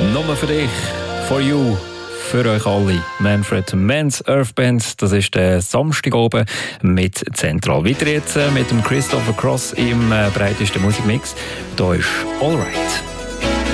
Nur für dich, for you, für euch alle. Manfred Mann's Earth Band, das ist der Samstag oben mit Zentral. Weiter jetzt mit dem Christopher Cross im breitesten Musikmix. Da ist All Right.